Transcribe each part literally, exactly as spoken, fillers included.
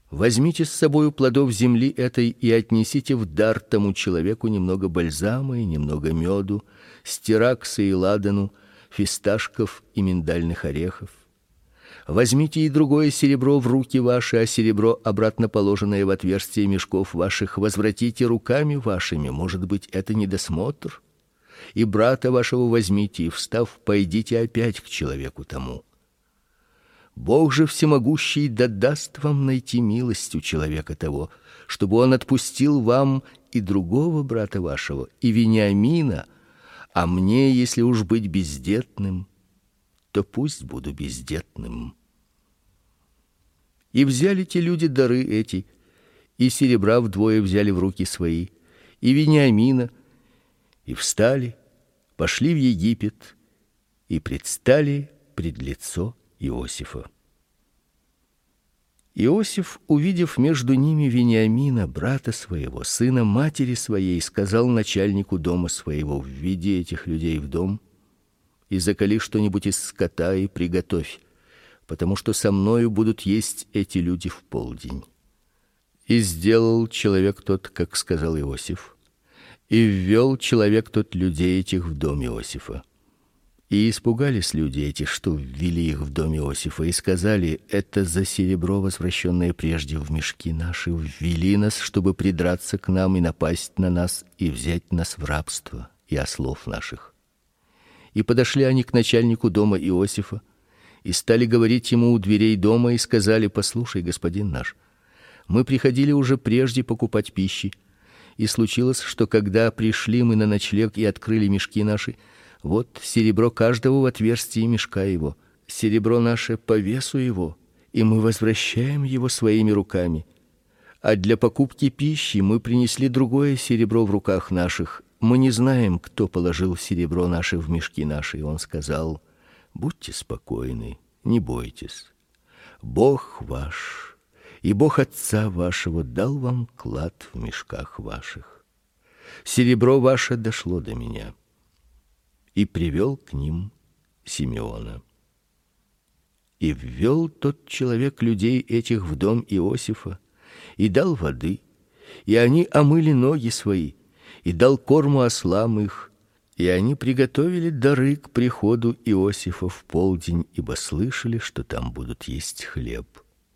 Возьмите с собою плодов земли этой и отнесите в дар тому человеку немного бальзама и немного меду, стиракса и ладану, фисташков и миндальных орехов. Возьмите и другое серебро в руки ваши, а серебро, обратно положенное в отверстие мешков ваших, возвратите руками вашими, может быть, это недосмотр. И брата вашего возьмите, и, встав, пойдите опять к человеку тому. Бог же всемогущий да даст вам найти милость у человека того, чтобы он отпустил вам и другого брата вашего, и Вениамина, а мне, если уж быть бездетным, то пусть буду бездетным. И взяли те люди дары эти, и серебра вдвое взяли в руки свои, и Вениамина, и встали, пошли в Египет, и предстали пред лицо Иосифа. Иосиф, увидев между ними Вениамина, брата своего, сына матери своей, сказал начальнику дома своего: введи этих людей в дом и заколи что-нибудь из скота и приготовь, потому что со мною будут есть эти люди в полдень. И сделал человек тот, как сказал Иосиф, и ввел человек тот людей этих в дом Иосифа. И испугались люди эти, что ввели их в дом Иосифа, и сказали: это за серебро, возвращенное прежде в мешки наши, ввели нас, чтобы придраться к нам и напасть на нас и взять нас в рабство и ослов наших. И подошли они к начальнику дома Иосифа и стали говорить ему у дверей дома, и сказали: послушай, господин наш, мы приходили уже прежде покупать пищи, и случилось, что когда пришли мы на ночлег и открыли мешки наши, вот серебро каждого в отверстии мешка его, серебро наше по весу его, и мы возвращаем его своими руками. А для покупки пищи мы принесли другое серебро в руках наших. Мы не знаем, кто положил серебро наше в мешки наши. И он сказал: будьте спокойны, не бойтесь. Бог ваш и Бог отца вашего дал вам клад в мешках ваших. Серебро ваше дошло до меня. И привел к ним Симеона. И ввел тот человек людей этих в дом Иосифа, и дал воды, и они омыли ноги свои, и дал корму ослам их, и они приготовили дары к приходу Иосифа в полдень, ибо слышали, что там будут есть хлеб.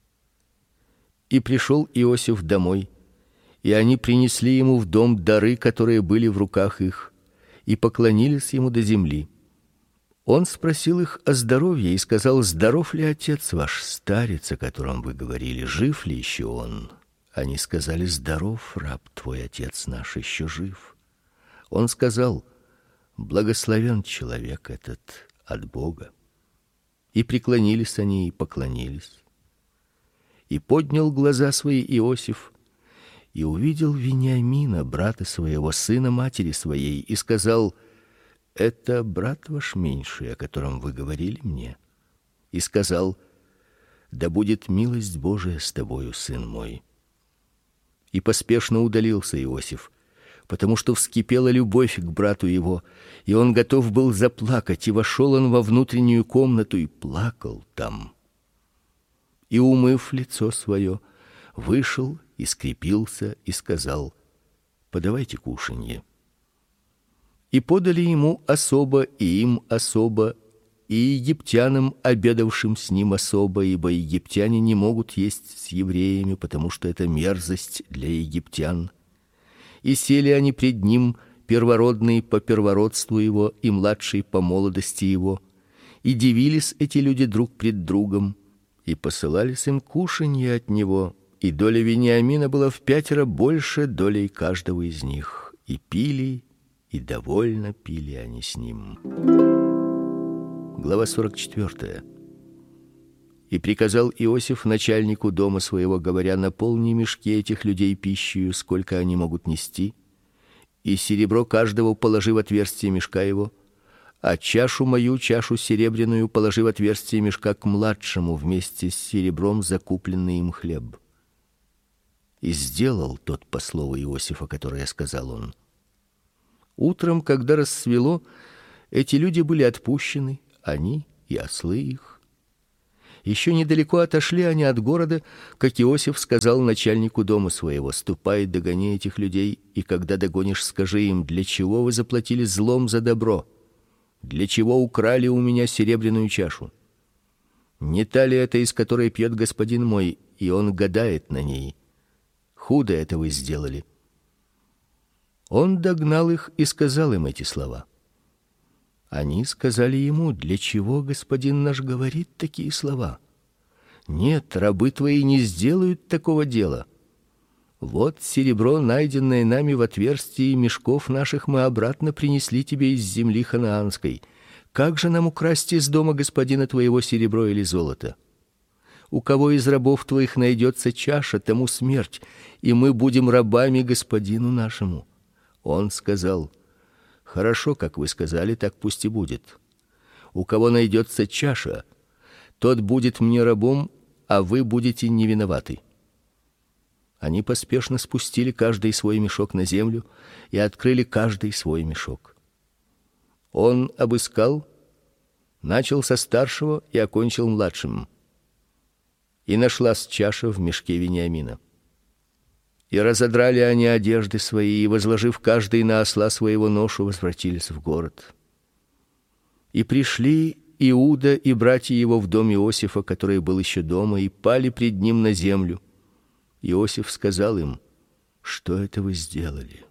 И пришел Иосиф домой, и они принесли ему в дом дары, которые были в руках их, и поклонились ему до земли. Он спросил их о здоровье и сказал: здоров ли отец ваш, старец, о котором вы говорили, жив ли еще он? Они сказали: здоров, раб твой, отец наш еще жив. Он сказал: благословен человек этот от Бога. И преклонились они и поклонились. И поднял глаза свои Иосиф и увидел Вениамина, брата своего, сына матери своей, и сказал: это брат ваш меньший, о котором вы говорили мне. И сказал: да будет милость Божия с тобою, сын мой. И поспешно удалился Иосиф, потому что вскипела любовь к брату его, и он готов был заплакать, и вошел он во внутреннюю комнату и плакал там. И, умыв лицо свое, вышел и скрепился и сказал: подавайте кушанье. И подали ему особо, и им особо, и египтянам, обедавшим с ним особо, ибо египтяне не могут есть с евреями, потому что это мерзость для египтян. И сели они пред ним, первородные по первородству его и младшие по молодости его, и дивились эти люди друг пред другом, и посылались им кушанье от него. И доля Вениамина была в пятеро больше долей каждого из них. И пили, и довольно пили они с ним. Глава сорок четвёртая. И приказал Иосиф начальнику дома своего, говоря: наполни мешки этих людей пищей, сколько они могут нести, и серебро каждого положи в отверстие мешка его, а чашу мою, чашу серебряную, положи в отверстие мешка к младшему вместе с серебром, закупленный им хлеб. И сделал тот по слову Иосифа, которое сказал он. Утром, когда рассвело, эти люди были отпущены, они и ослы их. Еще недалеко отошли они от города, как Иосиф сказал начальнику дома своего: ступай, догони этих людей, и когда догонишь, скажи им: для чего вы заплатили злом за добро? Для чего украли у меня серебряную чашу? Не та ли это, из которой пьет господин мой, и он гадает на ней? Худо это вы сделали. Он догнал их и сказал им эти слова. Они сказали ему: для чего господин наш говорит такие слова? Нет, рабы твои не сделают такого дела. Вот серебро, найденное нами в отверстии мешков наших, мы обратно принесли тебе из земли ханаанской. Как же нам украсть из дома господина твоего серебро или золото? У кого из рабов твоих найдется чаша, тому смерть, и мы будем рабами господину нашему. Он сказал: хорошо, как вы сказали, так пусть и будет. У кого найдется чаша, тот будет мне рабом, а вы будете невиноваты. Они поспешно спустили каждый свой мешок на землю и открыли каждый свой мешок. Он обыскал, начал со старшего и окончил младшим. И нашлась чаша в мешке Вениамина. И разодрали они одежды свои, и, возложив каждый на осла своего ношу, возвратились в город. И пришли Иуда и братья его в дом Иосифа, который был еще дома, и пали пред ним на землю. Иосиф сказал им: что это вы сделали?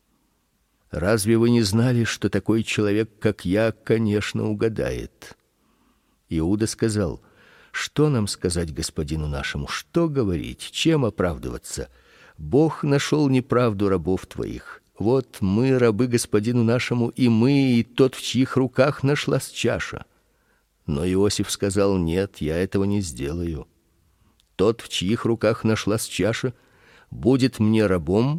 Разве вы не знали, что такой человек, как я, конечно, угадает? Иуда сказал: что нам сказать господину нашему? Что говорить? Чем оправдываться? Бог нашел неправду рабов твоих. Вот мы рабы господину нашему, и мы, и тот, в чьих руках нашлась чаша. Но Иосиф сказал: нет, я этого не сделаю. Тот, в чьих руках нашлась чаша, будет мне рабом,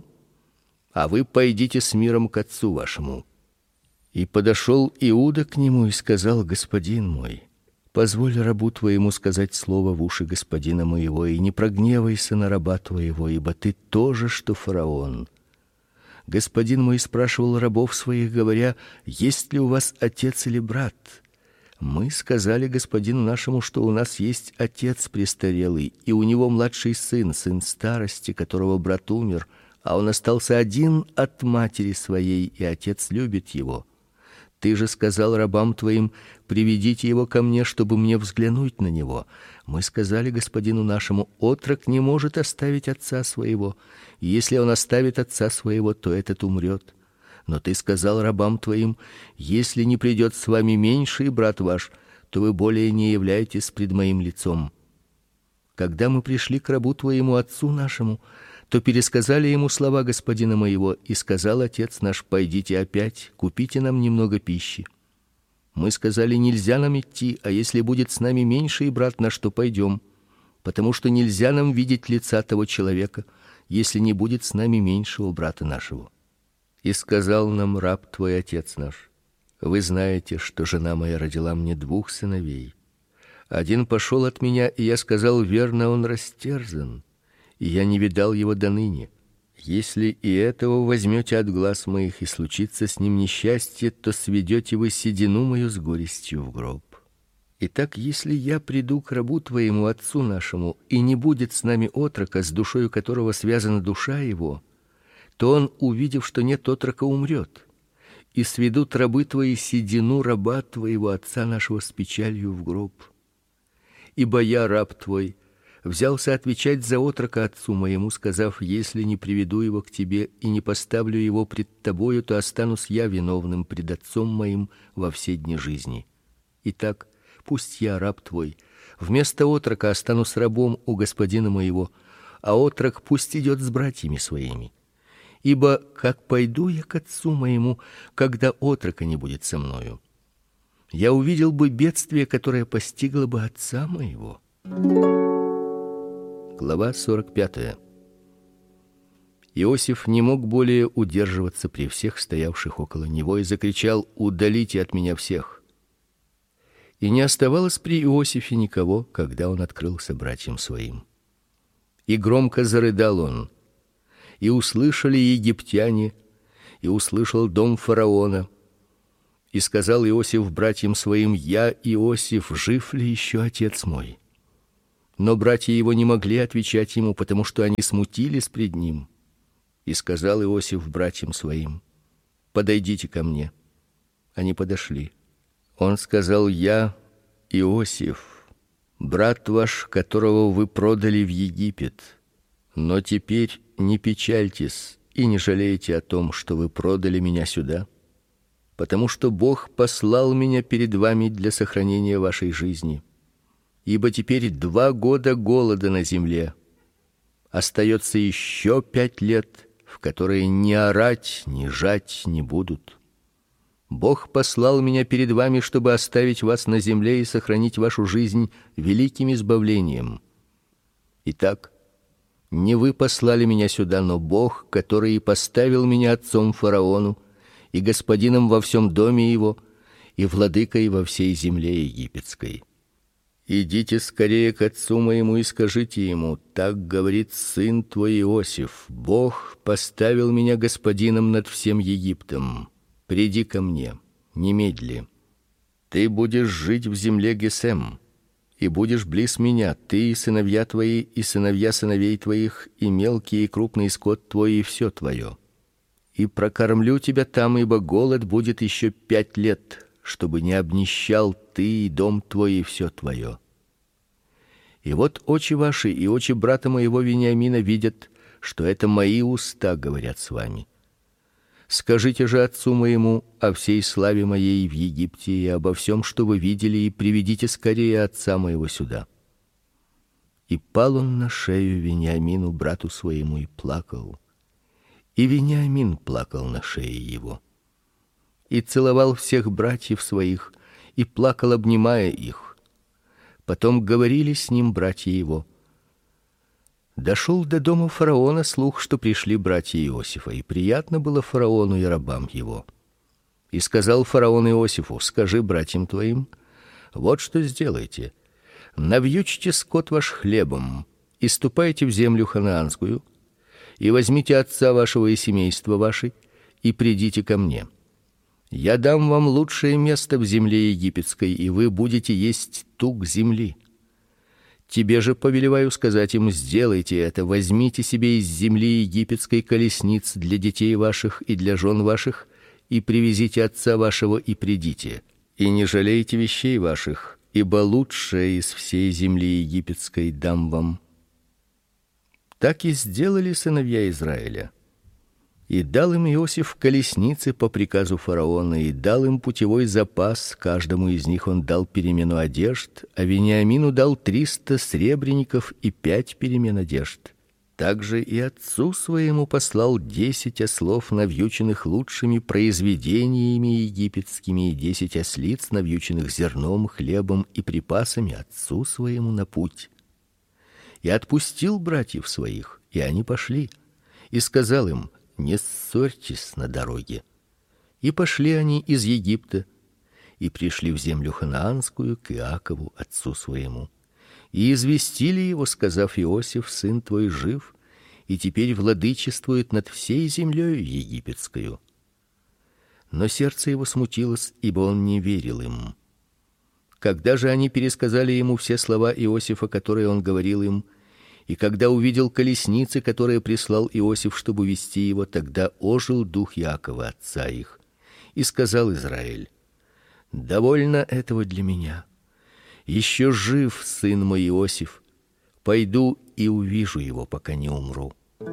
а вы пойдите с миром к отцу вашему. И подошел Иуда к нему и сказал: господин мой, позволь рабу твоему сказать слово в уши господина моего, и не прогневайся на раба твоего, ибо ты тоже, что фараон. Господин мой спрашивал рабов своих, говоря: есть ли у вас отец или брат? Мы сказали господину нашему, что у нас есть отец престарелый, и у него младший сын, сын старости, которого брат умер, а он остался один от матери своей, и отец любит его. Ты же сказал рабам твоим: приведите его ко мне, чтобы мне взглянуть на него. Мы сказали господину нашему: отрок не может оставить отца своего, и если он оставит отца своего, то этот умрет. Но ты сказал рабам твоим: если не придет с вами меньший брат ваш, то вы более не являетесь пред моим лицом. Когда мы пришли к рабу твоему отцу нашему, то пересказали ему слова господина моего, и сказал отец наш: пойдите опять, купите нам немного пищи. Мы сказали: нельзя нам идти, а если будет с нами меньший брат наш, то пойдем, потому что нельзя нам видеть лица того человека, если не будет с нами меньшего брата нашего. И сказал нам раб твой отец наш: вы знаете, что жена моя родила мне двух сыновей. Один пошел от меня, и я сказал: верно, он растерзан, и я не видал его доныне. Если и этого возьмете от глаз моих, и случится с ним несчастье, то сведете вы седину мою с горестью в гроб. Итак, если я приду к рабу твоему отцу нашему, и не будет с нами отрока, с душою которого связана душа его, то он, увидев, что нет отрока, умрет. И сведут рабы твои седину раба твоего отца нашего с печалью в гроб. Ибо я, раб твой, взялся отвечать за отрока отцу моему, сказав: если не приведу его к тебе и не поставлю его пред тобою, то останусь я виновным пред отцом моим во все дни жизни. Итак, пусть я, раб твой, вместо отрока останусь рабом у господина моего, а отрок пусть идет с братьями своими. Ибо как пойду я к отцу моему, когда отрока не будет со мною? Я увидел бы бедствие, которое постигло бы отца моего. Глава сорок пятая. Иосиф не мог более удерживаться при всех стоявших около него и закричал: удалите от меня всех. И не оставалось при Иосифе никого, когда он открылся братьям своим. И громко зарыдал он. И услышали египтяне, и услышал дом фараона. И сказал Иосиф братьям своим: я, Иосиф, жив ли еще отец мой? Но братья его не могли отвечать ему, потому что они смутились пред ним. И сказал Иосиф братьям своим: подойдите ко мне. Они подошли. Он сказал: я Иосиф, брат ваш, которого вы продали в Египет. Но теперь не печальтесь и не жалейте о том, что вы продали меня сюда, потому что Бог послал меня перед вами для сохранения вашей жизни. Ибо теперь два года голода на земле. Остается еще пять лет, в которые ни орать, ни жать не будут. Бог послал меня перед вами, чтобы оставить вас на земле и сохранить вашу жизнь великим избавлением. Итак, не вы послали меня сюда, но Бог, который и поставил меня отцом фараону и господином во всем доме его и владыкой во всей земле египетской. Идите скорее к отцу моему и скажите ему: так говорит сын твой Иосиф: Бог поставил меня господином над всем Египтом. Приди ко мне, немедли. Ты будешь жить в земле Гесем, и будешь близ меня, ты и сыновья твои, и сыновья сыновей твоих, и мелкий и крупный скот твой, и все твое. И прокормлю тебя там, ибо голод будет еще пять лет, чтобы не обнищал ты и дом твой, и все твое. И вот очи ваши и очи брата моего Вениамина видят, что это мои уста говорят с вами. Скажите же отцу моему о всей славе моей в Египте и обо всем, что вы видели, и приведите скорее отца моего сюда. И пал он на шею Вениамину, брату своему, и плакал. И Вениамин плакал на шее его. И целовал всех братьев своих, и плакал, обнимая их. Потом говорили с ним братья его. Дошел до дома фараона слух, что пришли братья Иосифа, и приятно было фараону и рабам его. И сказал фараон Иосифу: скажи братьям твоим: вот что сделайте: навьючьте скот ваш хлебом и ступайте в землю ханаанскую, и возьмите отца вашего и семейства ваше, и придите ко мне. Я дам вам лучшее место в земле египетской, и вы будете есть тук земли. Тебе же повелеваю сказать им: сделайте это, возьмите себе из земли египетской колесниц для детей ваших и для жен ваших, и привезите отца вашего и придите. И не жалейте вещей ваших, ибо лучшее из всей земли египетской дам вам. Так и сделали сыновья Израиля. И дал им Иосиф колесницы по приказу фараона, и дал им путевой запас, каждому из них он дал перемену одежд, а Вениамину дал триста сребреников и пять перемен одежд. Также и отцу своему послал десять ослов, навьюченных лучшими произведениями египетскими, и десять ослиц, навьюченных зерном, хлебом и припасами отцу своему на путь. И отпустил братьев своих, и они пошли, и сказал им: не ссорьтесь на дороге. И пошли они из Египта и пришли в землю ханаанскую к Иакову отцу своему. И известили его, сказав: Иосиф, сын твой, жив, и теперь владычествует над всей землей египетскою. Но сердце его смутилось, ибо он не верил им. Когда же они пересказали ему все слова Иосифа, которые он говорил им, и когда увидел колесницы, которые прислал Иосиф, чтобы вести его, тогда ожил дух Иакова отца их, и сказал Израиль: довольно этого для меня. Еще жив сын мой Иосиф. Пойду и увижу его, пока не умру.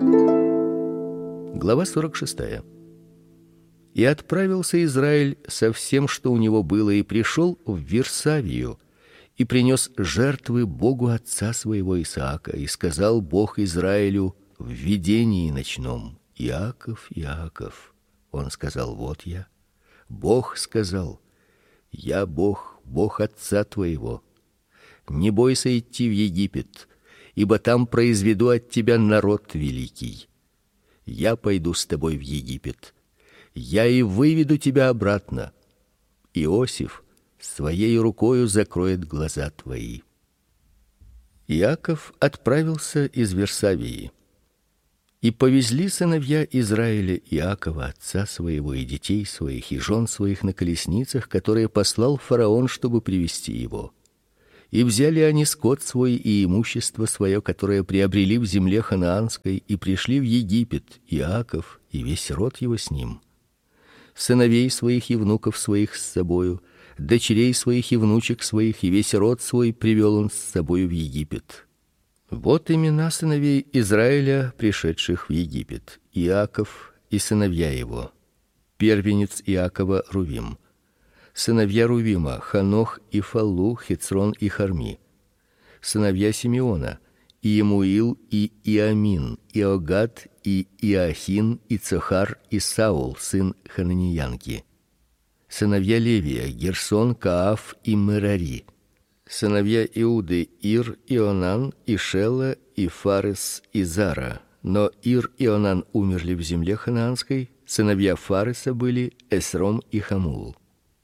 Глава сорок шестая. И отправился Израиль со всем, что у него было, и пришел в Вирсавию, и принес жертвы Богу отца своего Исаака, и сказал Бог Израилю в видении ночном: Иаков, Иаков. Он сказал: вот я. Бог сказал: я Бог, Бог отца твоего. Не бойся идти в Египет, ибо там произведу от тебя народ великий. Я пойду с тобой в Египет. Я и выведу тебя обратно. Иосиф своей рукою закроет глаза твои. Иаков отправился из Вирсавии. И повезли сыновья Израиля Иакова отца своего и детей своих и жен своих на колесницах, которые послал фараон, чтобы привести его. И взяли они скот свой и имущество свое, которое приобрели в земле ханаанской, и пришли в Египет, Иаков и весь род его с ним. Сыновей своих и внуков своих с собою, дочерей своих и внучек своих, и весь род свой привел он с собою в Египет. Вот имена сыновей Израиля, пришедших в Египет: Иаков и сыновья его. Первенец Иакова Рувим. Сыновья Рувима: Ханох и Фаллу, Хецрон и Харми. Сыновья Симеона: Иемуил и Иамин, Иогад и Иахин и Цохар и Саул, сын Хананиянки. Сыновья Левия: Герсон, Кааф и Мерари. Сыновья Иуды: Ир, Ионан, и Шела, и Фарес, и Зара. Но Ир и Ионан умерли в земле ханаанской. Сыновья Фареса были Эсром и Хамул.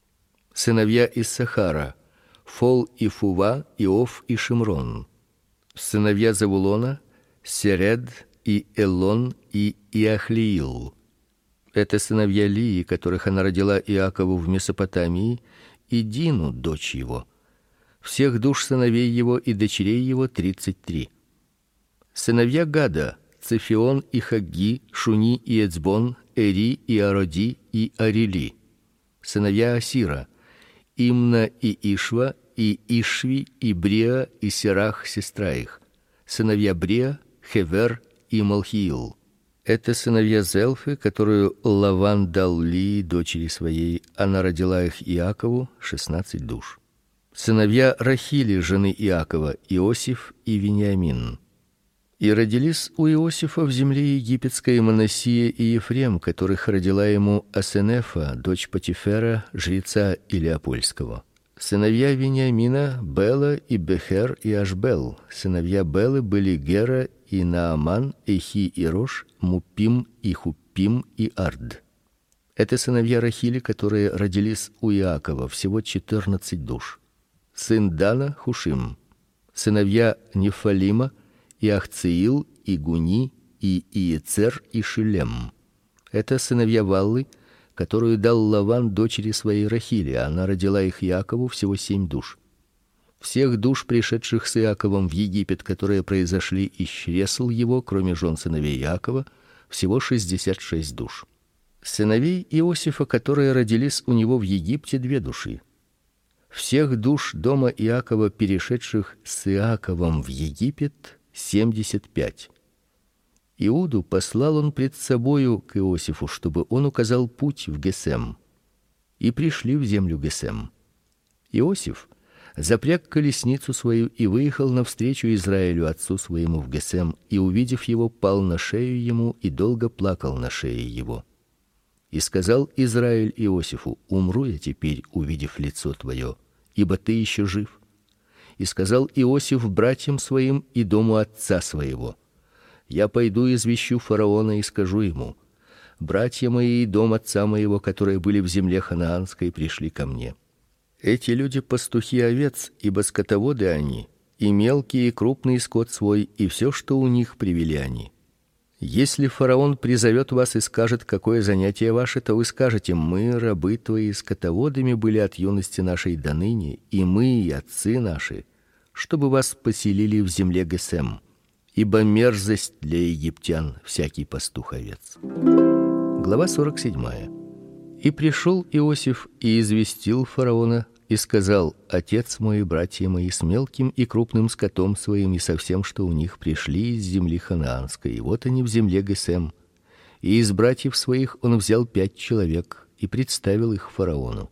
Сыновья Иссахара: Фол и Фува, Иов и Шимрон. Сыновья Завулона: Серед и Элон и Иахлиил. Это сыновья Лии, которых она родила Иакову в Месопотамии, и Дину, дочь его. Всех душ сыновей его и дочерей его тридцать три. Сыновья Гада: Цефион и Хагги, Шуни и Эцбон, Эри и Ароди и Арили. Сыновья Асира: Имна и Ишва, и Ишви, и Бриа, и Серах, сестра их. Сыновья Бриа: Хевер и Малхиил. Это сыновья Зелфы, которую Лаван дал Лии, дочери своей. Она родила их Иакову, шестнадцать душ. Сыновья Рахили, жены Иакова: Иосиф и Вениамин. И родились у Иосифа в земле египетской Манассия и Ефрем, которых родила ему Асенефа, дочь Потифера, жреца Илиопольского. Сыновья Вениамина: Бела и Бехер и Ашбел. Сыновья Белы были Гера и Нааман, Эхи и Рош, Мупим и Хупим и Ард. Это сыновья Рахили, которые родились у Иакова, всего четырнадцать душ. Сын Дана: Хушим. Сыновья Нефалима: Иахциил и Гуни и Иецер и Шилем. Это сыновья Валлы, которую дал Лаван дочери своей Рахили. Она родила их Иакову, всего семь душ. Всех душ, пришедших с Иаковом в Египет, которые произошли из чресл его, кроме жен сыновей Иакова, всего шестьдесят шесть душ. Сыновей Иосифа, которые родились у него в Египте, две души. Всех душ дома Иакова, перешедших с Иаковом в Египет, семьдесят пять. Иуду послал он пред собою к Иосифу, чтобы он указал путь в Гесем. И пришли в землю Гесем. Иосиф запряг колесницу свою и выехал навстречу Израилю отцу своему в Гесем, и, увидев его, пал на шею ему и долго плакал на шее его. И сказал Израиль Иосифу: умру я теперь, увидев лицо твое, ибо ты еще жив. И сказал Иосиф братьям своим и дому отца своего: я пойду извещу фараона и скажу ему: братья мои и дом отца моего, которые были в земле ханаанской, пришли ко мне. Эти люди пастухи овец, ибо скотоводы они, и мелкий и крупный скот свой, и все, что у них, привели они. Если фараон призовет вас и скажет, какое занятие ваше, то вы скажете: мы, рабы твои, скотоводами были от юности нашей до ныне, и мы, и отцы наши, чтобы вас поселили в земле Гесем, ибо мерзость для египтян всякий пастух овец. Глава сорок седьмая. И пришел Иосиф и известил фараона и сказал: отец мой и братья мои с мелким и крупным скотом своим и со всем, что у них, пришли из земли ханаанской, и вот они в земле Гесем. И из братьев своих он взял пять человек и представил их фараону.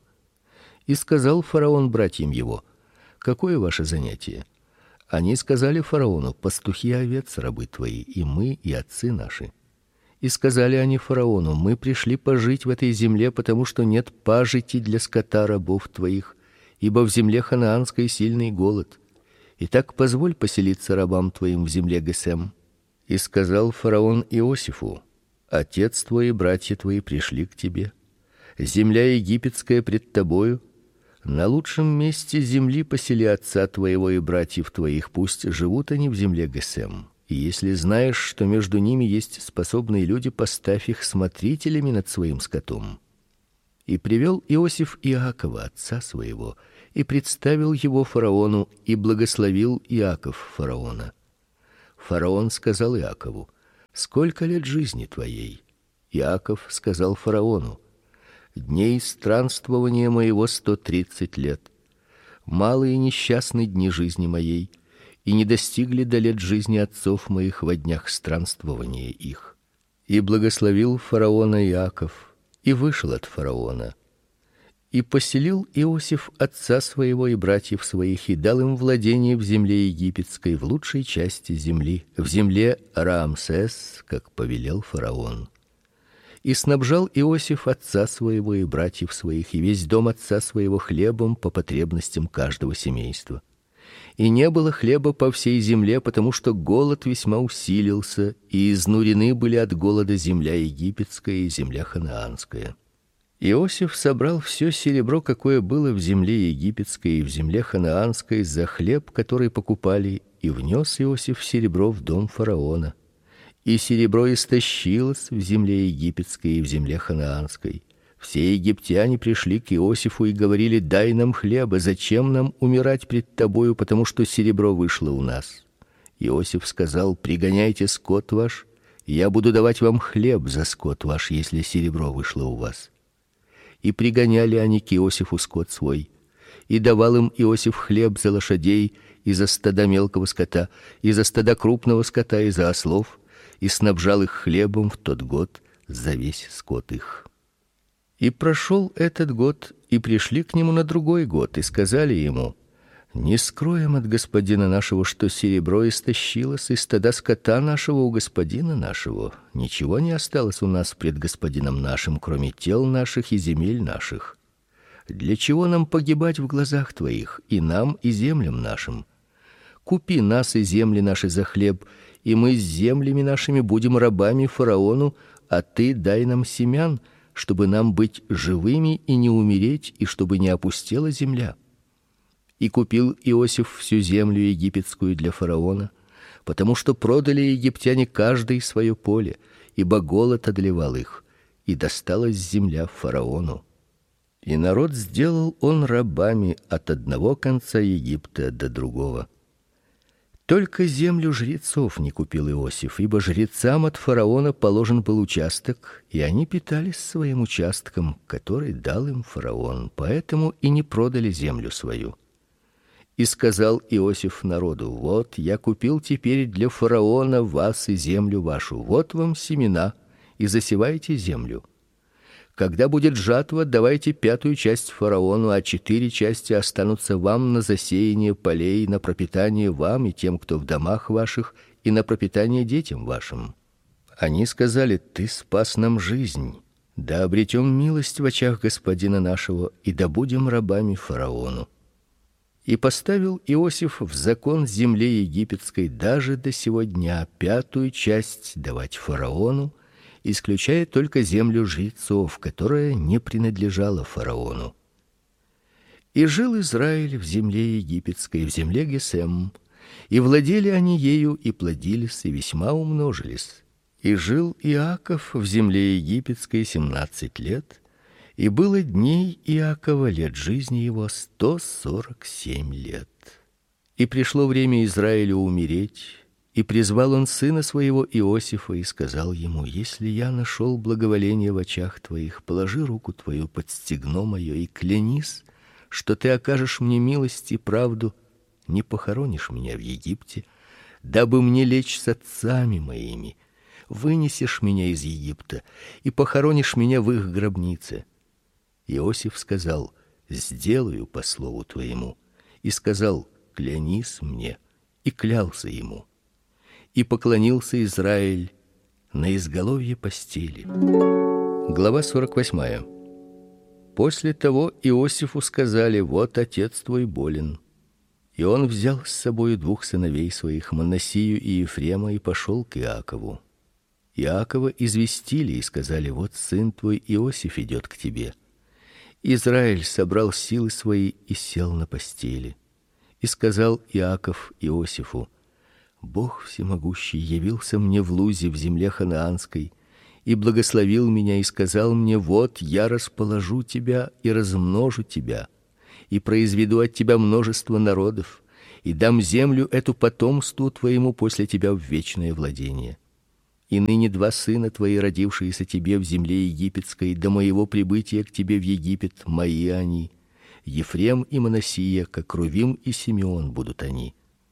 И сказал фараон братьям его: какое ваше занятие? Они сказали фараону: пастухи овец, рабы твои, и мы, и отцы наши. И сказали они фараону: мы пришли пожить в этой земле, потому что нет пажити для скота рабов твоих, ибо в земле ханаанской сильный голод. Итак, позволь поселиться рабам твоим в земле Гесем. И сказал фараон Иосифу: отец твой и братья твои пришли к тебе. Земля египетская пред тобою. На лучшем месте земли посели отца твоего и братьев твоих, пусть живут они в земле Гесем. И если знаешь, что между ними есть способные люди, поставь их смотрителями над своим скотом. И привел Иосиф Иакова, отца своего, и представил его фараону, и благословил Иаков фараона. Фараон сказал Иакову: сколько лет жизни твоей? Иаков сказал фараону: дней странствования моего сто тридцать лет. Малые и несчастны дни жизни моей, и не достигли до лет жизни отцов моих во днях странствования их. И благословил фараона Иаков, и вышел от фараона. И поселил Иосиф отца своего и братьев своих, и дал им владение в земле египетской, в лучшей части земли, в земле Раамсес, как повелел фараон. И снабжал Иосиф отца своего и братьев своих и весь дом отца своего хлебом по потребностям каждого семейства. И не было хлеба по всей земле, потому что голод весьма усилился, и изнурены были от голода земля египетская и земля ханаанская. Иосиф собрал все серебро, какое было в земле египетской и в земле ханаанской, за хлеб, который покупали, и внес Иосиф серебро в дом фараона. И серебро истощилось в земле египетской и в земле ханаанской. Все египтяне пришли к Иосифу и говорили: дай нам хлеба, зачем нам умирать пред тобою, потому что серебро вышло у нас. Иосиф сказал: пригоняйте скот ваш, и я буду давать вам хлеб за скот ваш, если серебро вышло у вас. И пригоняли они к Иосифу скот свой, и давал им Иосиф хлеб за лошадей и за стада мелкого скота, и за стада крупного скота, и за ослов, и снабжал их хлебом в тот год за весь скот их. И прошел этот год, и пришли к нему на другой год, и сказали ему: не скроем от господина нашего, что серебро истощилось, и стада скота нашего у господина нашего. Ничего не осталось у нас пред господином нашим, кроме тел наших и земель наших. Для чего нам погибать в глазах твоих, и нам, и землям нашим? Купи нас и земли наши за хлеб, и мы с землями нашими будем рабами фараону, а ты дай нам семян, чтобы нам быть живыми и не умереть, и чтобы не опустела земля. И купил Иосиф всю землю египетскую для фараона, потому что продали египтяне каждый свое поле, ибо голод одолевал их, и досталась земля фараону. И народ сделал он рабами от одного конца Египта до другого. Только землю жрецов не купил Иосиф, ибо жрецам от фараона положен был участок, и они питались своим участком, который дал им фараон, поэтому и не продали землю свою. И сказал Иосиф народу: вот я купил теперь для фараона вас и землю вашу. Вот вам семена, и засевайте землю. Когда будет жатва, давайте пятую часть фараону, а четыре части останутся вам на засеяние полей, на пропитание вам и тем, кто в домах ваших, и на пропитание детям вашим. Они сказали: ты спас нам жизнь. Да обретем милость в очах господина нашего, и да будем рабами фараону. И поставил Иосиф в закон земле египетской даже до сего дня пятую часть давать фараону, исключая только землю жрецов, которая не принадлежала фараону. И жил Израиль в земле египетской, в земле Гесем, и владели они ею, и плодились, и весьма умножились. И жил Иаков в земле египетской семнадцать лет, и было дней Иакова лет жизни его сто сорок семь лет. И пришло время Израилю умереть, и призвал он сына своего Иосифа и сказал ему: если я нашел благоволение в очах твоих, положи руку твою под стегно мое и клянись, что ты окажешь мне милость и правду, не похоронишь меня в Египте, дабы мне лечь с отцами моими. Вынесешь меня из Египта и похоронишь меня в их гробнице. Иосиф сказал: сделаю по слову твоему. И сказал: клянись мне. И клялся ему. И поклонился Израиль на изголовье постели. Глава сорок восьмая. После того Иосифу сказали: вот отец твой болен. И он взял с собою двух сыновей своих, Манассию и Ефрема, и пошел к Иакову. Иакова известили и сказали: вот сын твой Иосиф идет к тебе. Израиль собрал силы свои и сел на постели. И сказал Иаков Иосифу: Бог всемогущий явился мне в Лузе в земле ханаанской и благословил меня и сказал мне: вот я расположу тебя и размножу тебя, и произведу от тебя множество народов, и дам землю эту потомству твоему после тебя в вечное владение. И ныне два сына твои, родившиеся тебе в земле египетской, до моего прибытия к тебе в Египет, мои они. Ефрем и Манассия, как Рувим и Симеон будут они.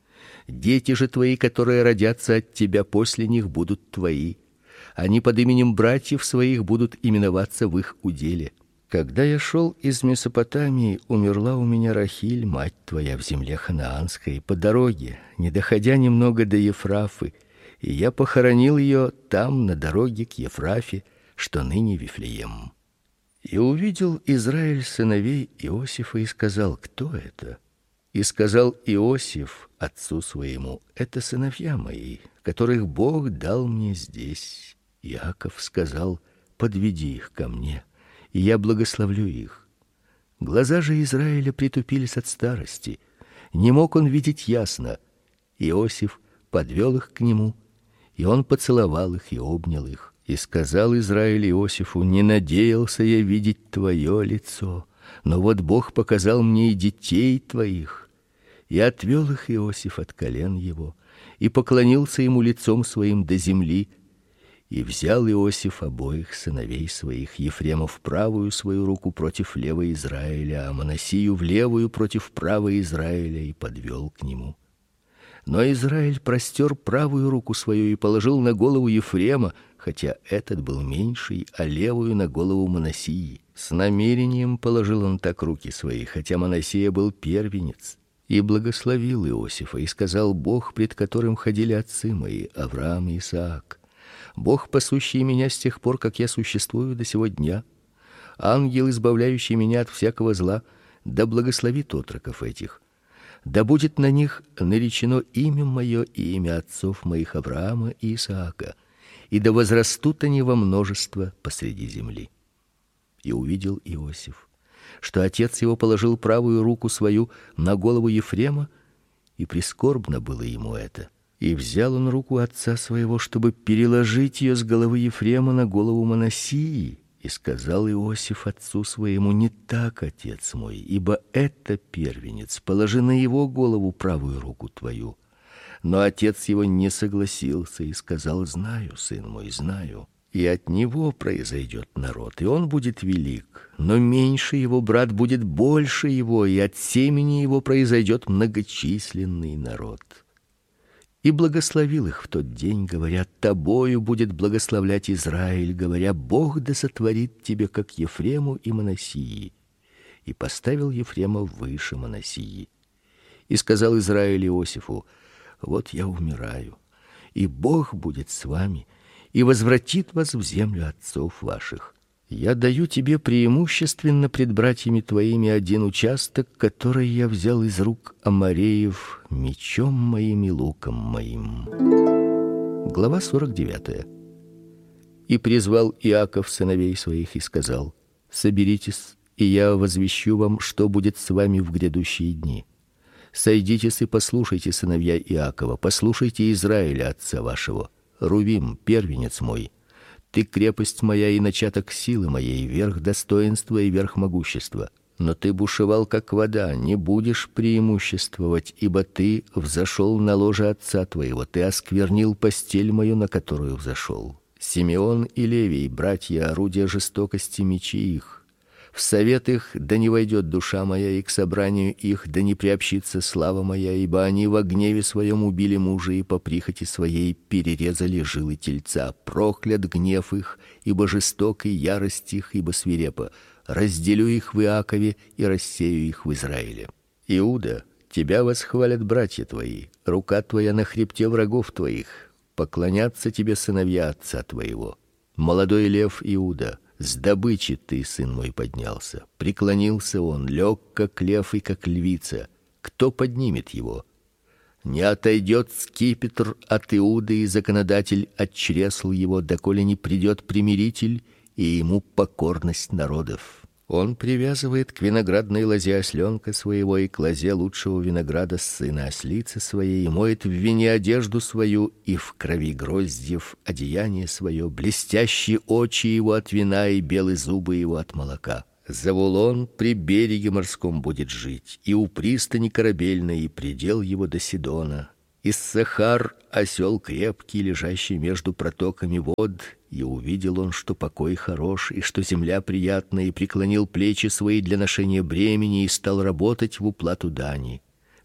Дети же твои, которые родятся от тебя после них, будут твои. Они под именем братьев своих будут именоваться в их уделе. Когда я шел из Месопотамии, умерла у меня Рахиль, мать твоя, в земле ханаанской, по дороге, не доходя немного до Ефрафы, и я похоронил ее там, на дороге к Ефрафе, что ныне Вифлеем. И увидел Израиль сыновей Иосифа и сказал: кто это? И сказал Иосиф отцу своему: это сыновья мои, которых Бог дал мне здесь. Иаков сказал: подведи их ко мне, и я благословлю их. Глаза же Израиля притупились от старости, не мог он видеть ясно. Иосиф подвел их к нему, и он поцеловал их и обнял их. И сказал Израиль Иосифу: не надеялся я видеть твое лицо, но вот Бог показал мне и детей твоих. И отвел их Иосиф от колен его, и поклонился ему лицом своим до земли. И взял Иосиф обоих сыновей своих, Ефрема в правую свою руку против левой Израиля, а Манассию в левую против правой Израиля, и подвел к нему. Но Израиль простер правую руку свою и положил на голову Ефрема, хотя этот был меньший, а левую на голову Манассии. С намерением положил он так руки свои, хотя Манассия был первенец. И благословил Иосифа и сказал: Бог, пред которым ходили отцы мои, Авраам и Исаак, Бог, пасущий меня с тех пор, как я существую до сего дня, ангел, избавляющий меня от всякого зла, да благословит отроков этих. Да будет на них наречено имя мое и имя отцов моих Авраама и Исаака, и да возрастут они во множество посреди земли. И увидел Иосиф, что отец его положил правую руку свою на голову Ефрема, и прискорбно было ему это. И взял он руку отца своего, чтобы переложить ее с головы Ефрема на голову Манассии. И сказал Иосиф отцу своему: не так, отец мой, ибо это первенец, положи на его голову правую руку твою. Но отец его не согласился и сказал: знаю, сын мой, знаю. И от него произойдет народ, и он будет велик, но меньше его брат будет больше его, и от семени его произойдет многочисленный народ. И благословил их в тот день, говоря: тобою будет благословлять Израиль, говоря: Бог да сотворит тебе, как Ефрему и Манассии. И поставил Ефрема выше Манассии. И сказал Израиль Иосифу: вот я умираю, и Бог будет с вами и возвратит вас в землю отцов ваших. Я даю тебе преимущественно пред братьями твоими один участок, который я взял из рук амореев мечом моим и луком моим. Глава сорок девятая. И призвал Иаков сыновей своих и сказал: соберитесь, и я возвещу вам, что будет с вами в грядущие дни. Сойдитесь и послушайте, сыновья Иакова, послушайте Израиля отца вашего. Рувим, первенец мой, ты крепость моя и начаток силы моей, верх достоинства и верх могущества. Но ты бушевал, как вода, не будешь преимуществовать, ибо ты взошел на ложе отца твоего, ты осквернил постель мою, на которую взошел. Симеон и Левий, братья, орудия жестокости, мечи их. В совет их да не войдет душа моя, и к собранию их да не приобщится слава моя, ибо они во гневе своем убили мужа и по прихоти своей перерезали жилы тельца. Проклят гнев их, ибо жесток, и ярость их, ибо свирепа. Разделю их в Иакове и рассею их в Израиле. Иуда, тебя восхвалят братья твои, рука твоя на хребте врагов твоих. Поклонятся тебе сыновья отца твоего. Молодой лев Иуда, с добычи ты, сын мой, поднялся. Преклонился он, лег как лев и как львица. Кто поднимет его? Не отойдет скипетр от Иуды и законодатель от чресл его, доколе не придет примиритель и ему покорность народов. Он привязывает к виноградной лозе осленка своего и к лозе лучшего винограда сына ослицы своей, и моет в вине одежду свою и в крови гроздьев одеяние свое, блестящие очи его от вина и белые зубы его от молока. Завулон при береге морском будет жить, и у пристани корабельной, и предел его до Сидона. Иссахар осел крепкий, лежащий между протоками вод, и увидел он, что покой хорош, и что земля приятна, и преклонил плечи свои для ношения бремени, и стал работать в уплату дани.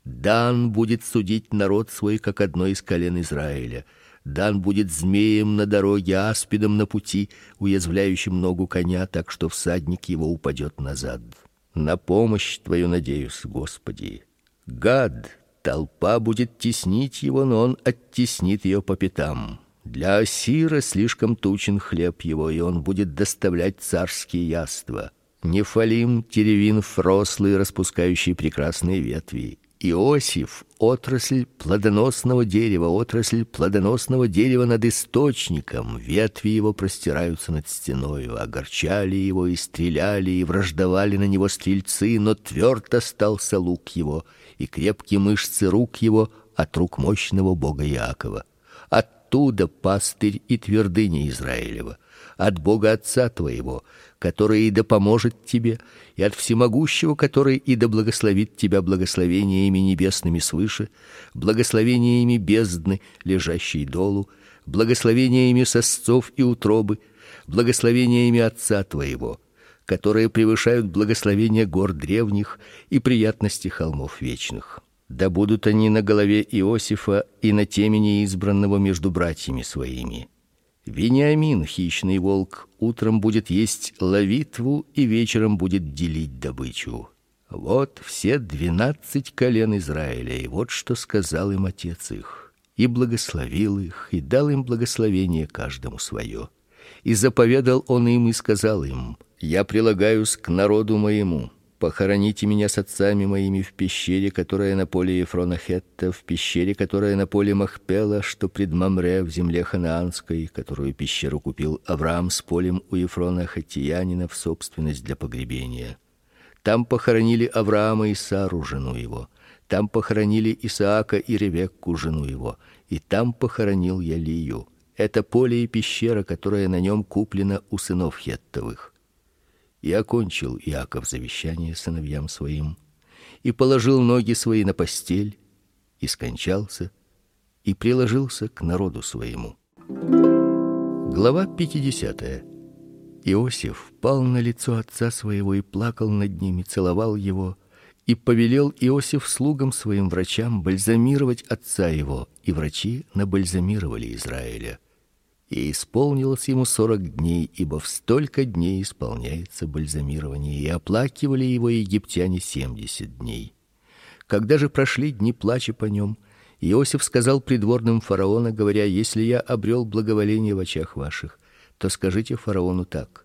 Дан будет судить народ свой, как одно из колен Израиля. Дан будет змеем на дороге, аспидом на пути, уязвляющим ногу коня, так что всадник его упадет назад. На помощь твою надеюсь, Господи. Гад, толпа будет теснить его, но он оттеснит ее по пятам. Для Ассира слишком тучен хлеб его, и он будет доставлять царские яства. Нефалим, теревин рослый, распускающий прекрасные ветви. Иосиф — отрасль плодоносного дерева, отрасль плодоносного дерева над источником. Ветви его простираются над стеною. Огорчали его и стреляли, и враждовали на него стрельцы, но тверд остался лук его, и крепкие мышцы рук его от рук мощного Бога Иакова. Оттуда пастырь и твердыня Израилева, от Бога Отца твоего, который и да поможет тебе, и от всемогущего, который и да благословит тебя благословениями небесными свыше, благословениями бездны, лежащей долу, благословениями сосцов и утробы, благословениями Отца твоего, которые превышают благословения гор древних и приятности холмов вечных. Да будут они на голове Иосифа и на темени избранного между братьями своими. Вениамин, хищный волк, утром будет есть ловитву и вечером будет делить добычу. Вот все двенадцать колен Израиля, и вот что сказал им отец их, и благословил их, и дал им благословение каждому свое. И заповедал он им и сказал им: я прилагаюсь к народу моему. Похороните меня с отцами моими в пещере, которая на поле Ефрона Хетта, в пещере, которая на поле Махпела, что пред Мамре в земле ханаанской, которую пещеру купил Авраам с полем у Ефрона Хеттиянина в собственность для погребения. Там похоронили Авраама и Сару, жену его. Там похоронили Исаака и Ревекку, жену его. И там похоронил я Лию. Это поле и пещера, которая на нем куплена у сынов Хеттовых. И окончил Иаков завещание сыновьям своим, и положил ноги свои на постель, и скончался, и приложился к народу своему. Глава пятидесятая. Иосиф пал на лицо отца своего и плакал над ним, и целовал его, и повелел Иосиф слугам своим врачам бальзамировать отца его, и врачи набальзамировали Израиля. И исполнилось ему сорок дней, ибо в столько дней исполняется бальзамирование, и оплакивали его египтяне семьдесят дней. Когда же прошли дни плача по нем, Иосиф сказал придворным фараона, говоря: если я обрел благоволение в очах ваших, то скажите фараону так: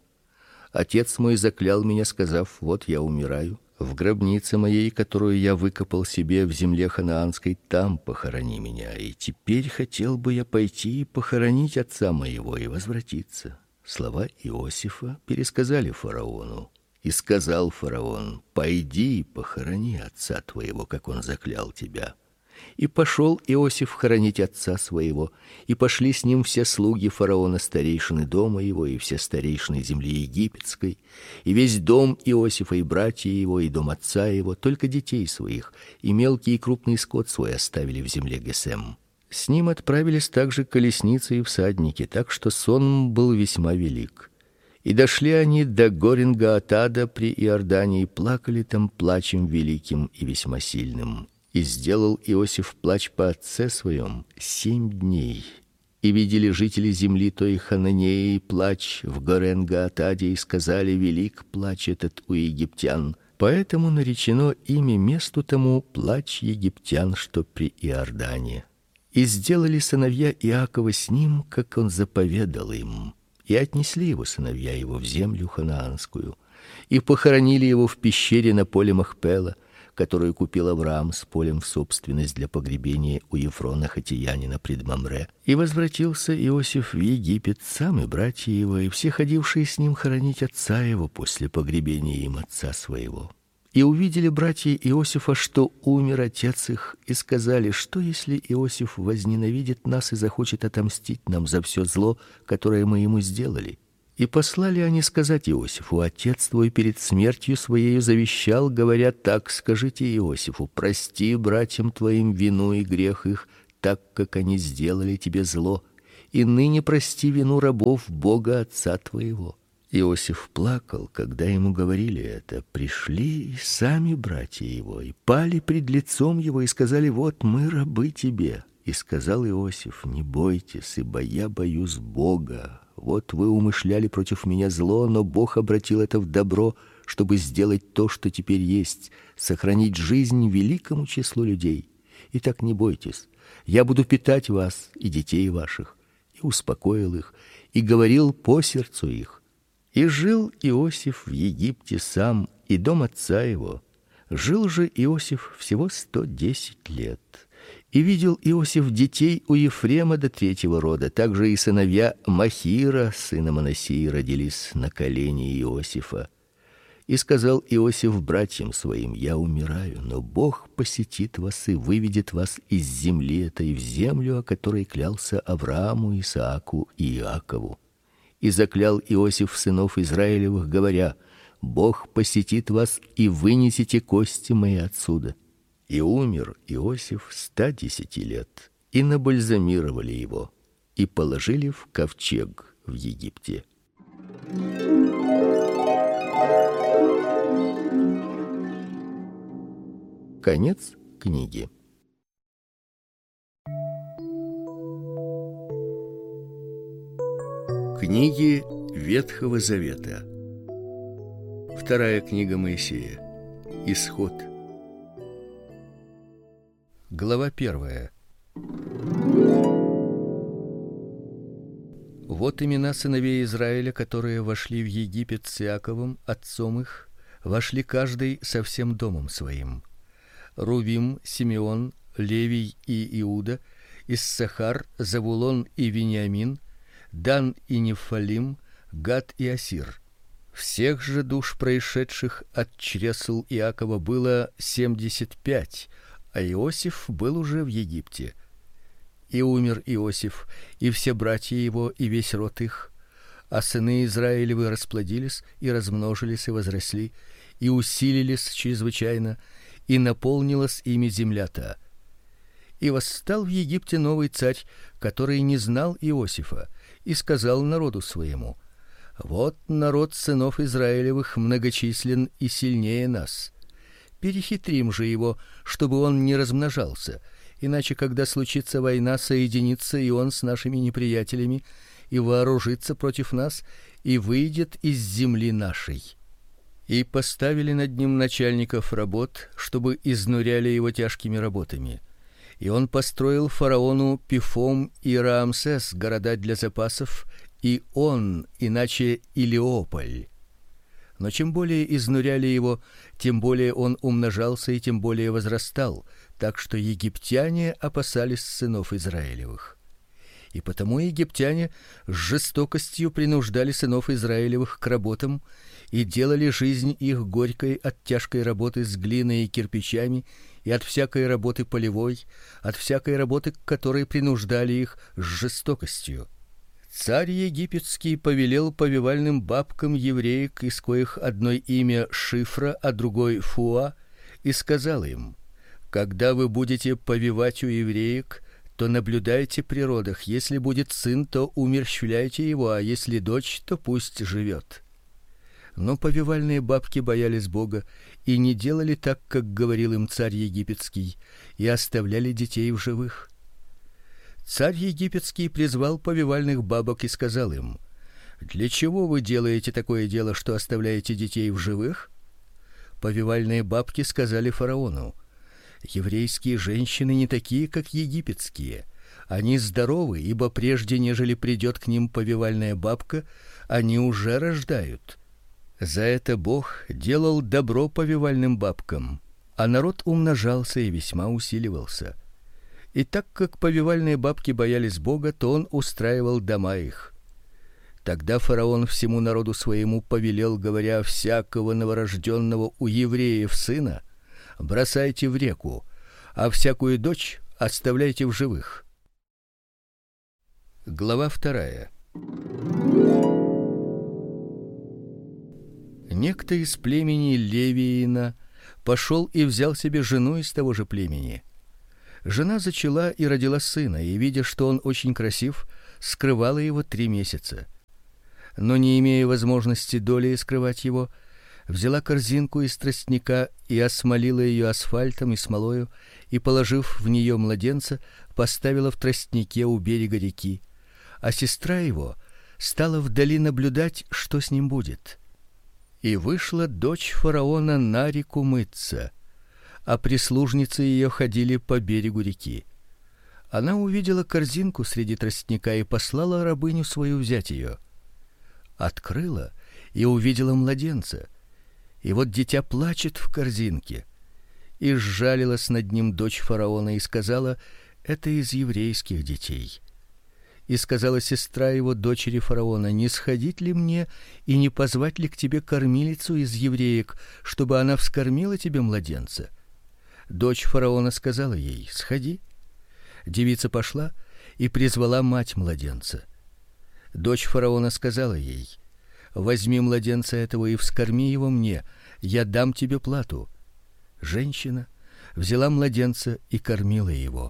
отец мой заклял меня, сказав: вот я умираю, в гробнице моей, которую я выкопал себе в земле ханаанской, там похорони меня. И теперь хотел бы я пойти и похоронить отца моего и возвратиться. Слова Иосифа пересказали фараону. И сказал фараон: пойди и похорони отца твоего, как он заклял тебя. И пошел Иосиф хоронить отца своего, и пошли с ним все слуги фараона, старейшины дома его, и все старейшины земли египетской, и весь дом Иосифа, и братья его, и дом отца его, только детей своих, и мелкий и крупный скот свой оставили в земле Гесем. С ним отправились также колесницы и всадники, так что сон был весьма велик. И дошли они до Горин-Гаатада при Иордане, и плакали там плачем великим и весьма сильным. И сделал Иосиф плач по отце своем семь дней. И видели жители земли той Хананеи плач в Горен-Гаатаде, и сказали: велик плач этот у египтян. Поэтому наречено имя месту тому плач египтян, что при Иордане. И сделали сыновья Иакова с ним, как он заповедал им, и отнесли его сыновья его в землю ханаанскую, и похоронили его в пещере на поле Махпела, которую купил Авраам с полем в собственность для погребения у Ефрона Хеттиянина пред Мамре. И возвратился Иосиф в Египет, сам и братья его, и все ходившие с ним хоронить отца его после погребения им отца своего. И увидели братья Иосифа, что умер отец их, и сказали: что если Иосиф возненавидит нас и захочет отомстить нам за все зло, которое мы ему сделали? И послали они сказать Иосифу: отец твой перед смертью своей завещал, говоря: так скажите Иосифу: прости братьям твоим вину и грех их, так как они сделали тебе зло, и ныне прости вину рабов Бога отца твоего. Иосиф плакал, когда ему говорили это. Пришли и сами братья его, и пали пред лицом его, и сказали: вот мы рабы тебе. И сказал Иосиф: не бойтесь, ибо я боюсь Бога. Вот вы умышляли против меня зло, но Бог обратил это в добро, чтобы сделать то, что теперь есть, сохранить жизнь великому числу людей. Итак, не бойтесь, я буду питать вас и детей ваших. И успокоил их, и говорил по сердцу их. И жил Иосиф в Египте сам, и дом отца его. Жил же Иосиф всего сто десять лет. И видел Иосиф детей у Ефрема до третьего рода. Также и сыновья Махира, сына Манассии, родились на колене Иосифа. И сказал Иосиф братьям своим: я умираю, но Бог посетит вас и выведет вас из земли этой в землю, о которой клялся Аврааму, Исааку и Иакову. И заклял Иосиф сынов Израилевых, говоря: Бог посетит вас и вынесете кости мои отсюда. И умер Иосиф ста десяти лет, и набальзамировали его, и положили в ковчег в Египте. Конец книги. Книги Ветхого Завета. Вторая книга Моисея. Исход. Глава первая. Вот имена сыновей Израиля, которые вошли в Египет с Иаковом, отцом их, вошли каждый со всем домом своим: Рувим, Симеон, Левий и Иуда, Иссахар, Завулон и Вениамин, Дан и Нефалим, Гад и Асир. Всех же душ, происшедших от чресл Иакова, было семьдесят пять, а Иосиф был уже в Египте. И умер Иосиф, и все братья его, и весь род их, а сыны Израилевы расплодились и размножились и возросли, и усилились чрезвычайно, и наполнилась ими земля-то. И восстал в Египте новый царь, который не знал Иосифа, и сказал народу своему: вот народ сынов Израилевых многочислен и сильнее нас. Перехитрим же его, чтобы он не размножался, иначе, когда случится война, соединится и он с нашими неприятелями и вооружится против нас и выйдет из земли нашей. И поставили над ним начальников работ, чтобы изнуряли его тяжкими работами. И он построил фараону Пифом и Раамсес города для запасов, и Он, иначе Илиополь. Но чем более изнуряли его, тем более он умножался и тем более возрастал, так что египтяне опасались сынов Израилевых. И потому египтяне с жестокостью принуждали сынов Израилевых к работам и делали жизнь их горькой от тяжкой работы с глиной и кирпичами, и от всякой работы полевой, от всякой работы, к которой принуждали их с жестокостью. Царь египетский повелел повивальным бабкам евреек, из коих одной имя Шифра, а другой Фуа, и сказал им: когда вы будете повивать у евреек, то наблюдайте при родах. Если будет сын, то умерщвляйте его, а если дочь, то пусть живет. Но повивальные бабки боялись Бога и не делали так, как говорил им царь египетский, и оставляли детей в живых. Царь египетский призвал повивальных бабок и сказал им: для чего вы делаете такое дело, что оставляете детей в живых? Повивальные бабки сказали фараону: еврейские женщины не такие, как египетские. Они здоровы, ибо прежде нежели придет к ним повивальная бабка, они уже рождают. За это Бог делал добро повивальным бабкам, а народ умножался и весьма усиливался. И так как повивальные бабки боялись Бога, то он устраивал дома их. Тогда фараон всему народу своему повелел, говоря: всякого новорожденного у евреев сына бросайте в реку, а всякую дочь оставляйте в живых. Глава вторая. некто из племени Левиина пошел и взял себе жену из того же племени. Жена зачала и родила сына, и, видя, что он очень красив, скрывала его три месяца. Но, не имея возможности долей скрывать его, взяла корзинку из тростника и осмолила ее асфальтом и смолою, и, положив в нее младенца, поставила в тростнике у берега реки, а сестра его стала вдали наблюдать, что с ним будет. И вышла дочь фараона на реку мыться, а прислужницы ее ходили по берегу реки. Она увидела корзинку среди тростника и послала рабыню свою взять ее. Открыла и увидела младенца. И вот дитя плачет в корзинке. И сжалилась над ним дочь фараона и сказала: это из еврейских детей. И сказала сестра его дочери фараона: не сходить ли мне и не позвать ли к тебе кормилицу из евреек, чтобы она вскормила тебе младенца? Дочь фараона сказала ей: сходи. Девица пошла и призвала мать младенца. Дочь фараона сказала ей: возьми младенца этого и вскорми его мне, я дам тебе плату. Женщина взяла младенца и кормила его.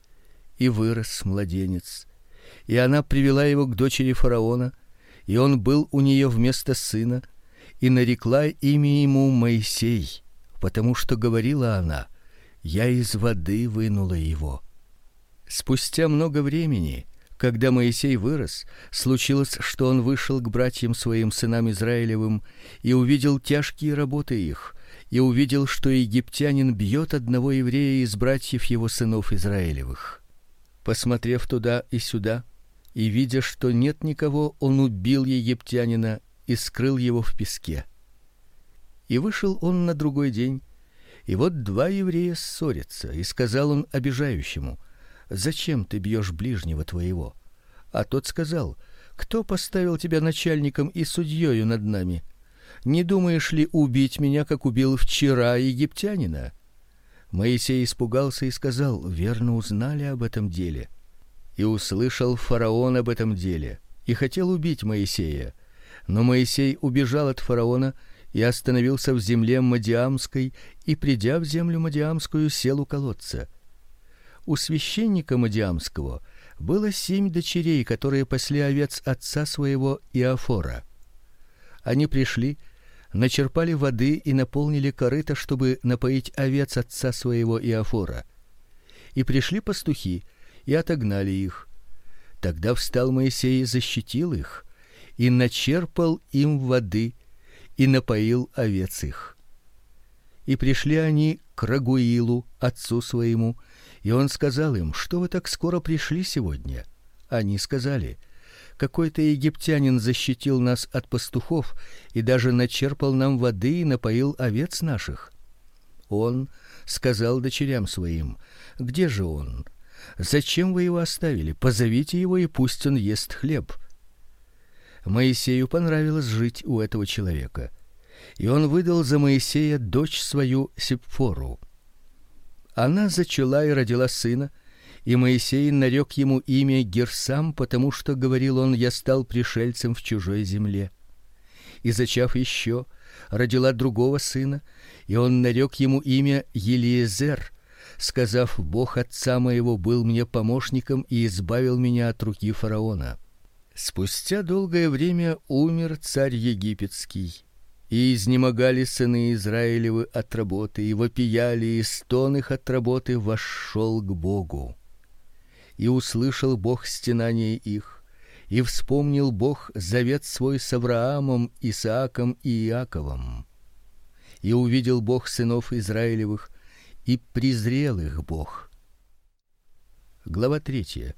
И вырос младенец, и она привела его к дочери фараона, и он был у нее вместо сына, и нарекла имя ему Моисей, потому что говорила она: я из воды вынула его. Спустя много времени, когда Моисей вырос, случилось, что он вышел к братьям своим сынам Израилевым и увидел тяжкие работы их, и увидел, что египтянин бьет одного еврея из братьев его сынов Израилевых. Посмотрев туда и сюда, и видя, что нет никого, он убил египтянина и скрыл его в песке. И вышел он на другой день, и вот два еврея ссорятся, и сказал он обижающему: зачем ты бьешь ближнего твоего? А тот сказал: кто поставил тебя начальником и судьёю над нами? Не думаешь ли убить меня, как убил вчера египтянина? Моисей испугался и сказал: верно узнали об этом деле. И услышал фараон об этом деле, и хотел убить Моисея. Но Моисей убежал от фараона и остановился в земле Мадиамской, и, придя в землю Мадиамскую, сел у колодца. У священника Мадиамского было семь дочерей, которые пасли овец отца своего Иофора. Они пришли, начерпали воды и наполнили корыто, чтобы напоить овец отца своего Иофора. И пришли пастухи и отогнали их. Тогда встал Моисей и защитил их, и начерпал им воды и напоил овец их. И пришли они к Рагуилу, отцу своему, и он сказал им: что вы так скоро пришли сегодня? Они сказали: какой-то египтянин защитил нас от пастухов и даже начерпал нам воды и напоил овец наших. Он сказал дочерям своим: где же он? Зачем вы его оставили? Позовите его, и пусть он ест хлеб. Моисею понравилось жить у этого человека, и он выдал за Моисея дочь свою Сипфору. Она зачала и родила сына, и Моисей нарек ему имя Герсам, потому что, говорил он, я стал пришельцем в чужой земле. И зачав еще, родила другого сына, и он нарек ему имя Елиезер, сказав: Бог отца моего был мне помощником и избавил меня от руки фараона. Спустя долгое время умер царь египетский. И изнемогали сыны Израилевы от работы, и вопияли, и стон их от работы вошел к Богу. И услышал Бог стенание их, и вспомнил Бог завет свой с Авраамом, Исааком и Иаковом. И увидел Бог сынов Израилевых, и презрел их Бог. Глава третья.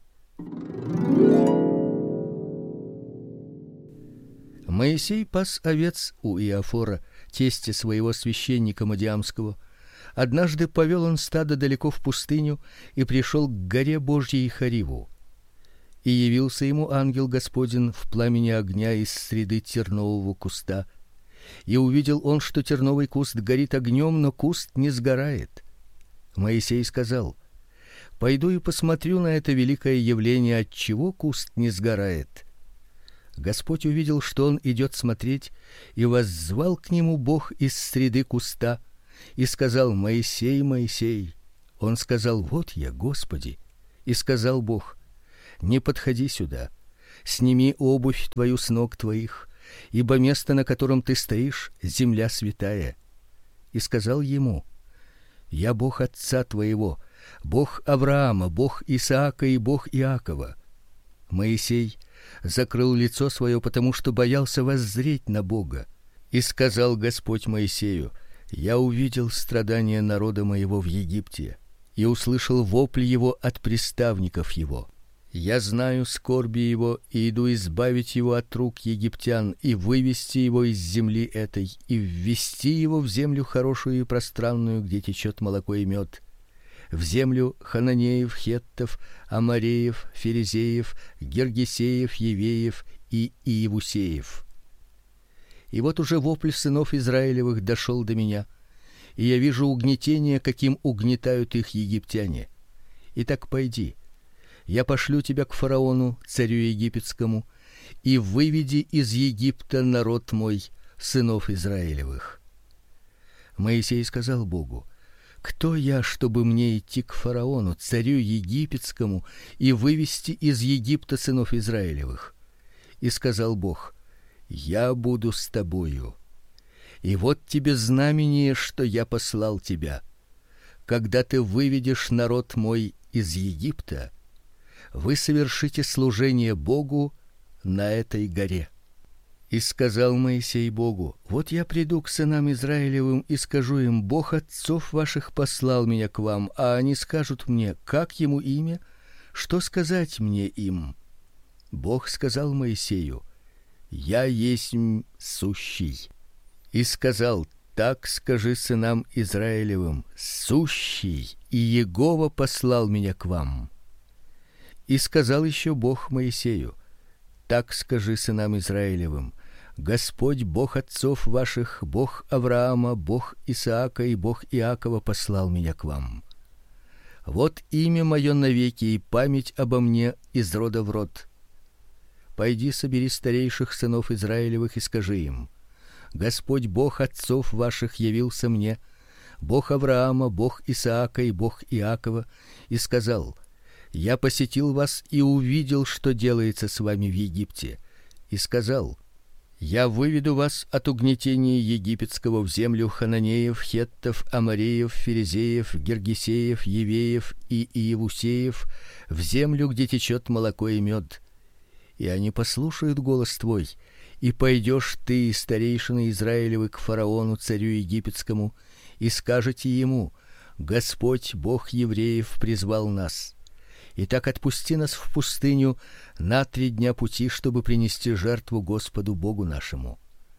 Моисей пас овец у Иофора, тестя своего священника Мадиамского. Однажды повел он стадо далеко в пустыню и пришел к горе Божьей Хориву. И явился ему ангел Господень в пламени огня из среды тернового куста. И увидел он, что терновый куст горит огнем, но куст не сгорает. Моисей сказал: пойду и посмотрю на это великое явление, отчего куст не сгорает. Господь увидел, что он идет смотреть, и воззвал к нему Бог из среды куста и сказал: Моисей, Моисей. Он сказал: Вот я, Господи. И сказал Бог: Не подходи сюда. Сними обувь твою с ног твоих, ибо место, на котором ты стоишь, земля святая. И сказал ему: Я Бог отца твоего, Бог Авраама, Бог Исаака и Бог Иакова. Моисей закрыл лицо свое, потому что боялся воззреть на Бога. И сказал Господь Моисею: Я увидел страдания народа моего в Египте и услышал вопль его от приставников его. Я знаю скорби его и иду избавить его от рук египтян и вывести его из земли этой и ввести его в землю хорошую и пространную, где течет молоко и мед, в землю хананеев, хеттов, амореев, ферезеев, гиргесеев, евеев и иевусеев. И вот уже вопль сынов Израилевых дошел до меня, и я вижу угнетение, каким угнетают их египтяне. Итак, пойди, я пошлю тебя к фараону, царю египетскому, и выведи из Египта народ мой, сынов Израилевых. Моисей сказал Богу: Кто я, чтобы мне идти к фараону, царю египетскому, и вывести из Египта сынов Израилевых? И сказал Бог: Я буду с тобою. И вот тебе знамение, что я послал тебя. Когда ты выведешь народ мой из Египта, вы совершите служение Богу на этой горе. И сказал Моисей Богу: Вот я приду к сынам Израилевым и скажу им: Бог отцов ваших послал меня к вам, а они скажут мне: как ему имя? Что сказать мне им? Бог сказал Моисею: Я есмь сущий. И сказал: Так скажи сынам Израилевым: Сущий, и Егова послал меня к вам. И сказал еще Бог Моисею: Так скажи сынам Израилевым: Господь Бог отцов ваших, Бог Авраама, Бог Исаака и Бог Иакова послал меня к вам. Вот имя мое навеки и память обо мне из рода в род. Пойди, собери старейших сынов Израилевых и скажи им: Господь Бог отцов ваших явился мне, Бог Авраама, Бог Исаака и Бог Иакова, и сказал: Я посетил вас и увидел, что делается с вами в Египте, и сказал: Я выведу вас от угнетения египетского в землю хананеев, хеттов, амореев, ферезеев, гиргесеев, евеев и иевусеев, в землю, где течет молоко и мед. И они послушают голос твой, и пойдешь ты и старейшины Израилевы к фараону, царю египетскому, и скажете ему: Господь Бог евреев призвал нас. Итак, отпусти нас в пустыню на три дня пути, чтобы принести жертву Господу Богу нашему.